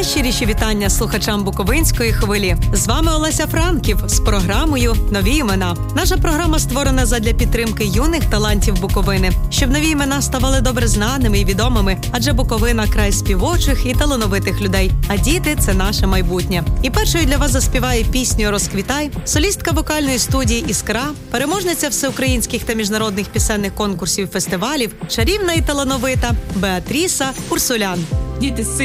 Найщиріші вітання слухачам Буковинської хвилі. З вами Олеся Франків з програмою «Нові імена». Наша програма створена задля підтримки юних талантів Буковини, щоб нові імена ставали добре знаними і відомими, адже Буковина – край співочих і талановитих людей, а діти – це наше майбутнє. І першою для вас заспіває пісню «Розквітай» солістка вокальної студії «Іскра», переможниця всеукраїнських та міжнародних пісенних конкурсів і фестивалів, чарівна і талановита Беатріса Урсулян. Діти